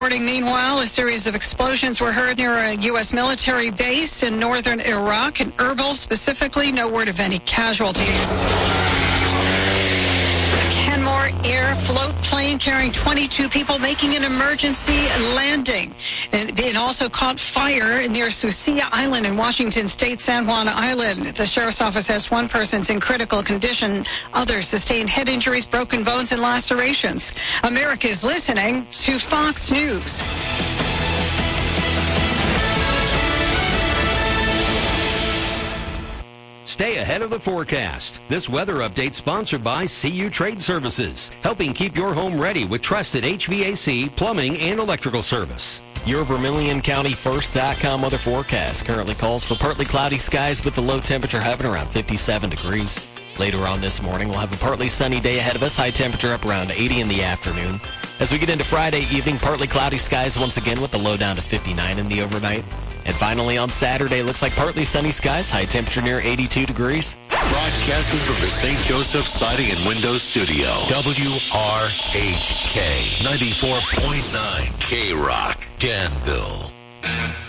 Meanwhile, a series of explosions were heard near a U.S. military base in northern Iraq, in Erbil specifically. No word of any casualties. Kenmore Air float plane carrying 22 people making an emergency landing. And it also caught fire near Sucia Island in Washington State, San Juan Island. The sheriff's office says one person's in critical condition. Others sustained head injuries, broken bones, and lacerations. America is listening to Fox News. Stay ahead of the forecast. This weather update sponsored by CU Trade Services, helping keep your home ready with trusted HVAC, plumbing, and electrical service. Your VermilionCountyFirst.com weather forecast currently calls for partly cloudy skies with the low temperature hovering around 57 degrees. Later on this morning, we'll have a partly sunny day ahead of us, high temperature up around 80 in the afternoon. As we get into Friday evening, partly cloudy skies once again with the low down to 59 in the overnight. And finally on Saturday, looks like partly sunny skies, high temperature near 82 degrees. Broadcasting from the St. Joseph Siding and Windows Studio, WRHK 94.9 K-Rock, Danville.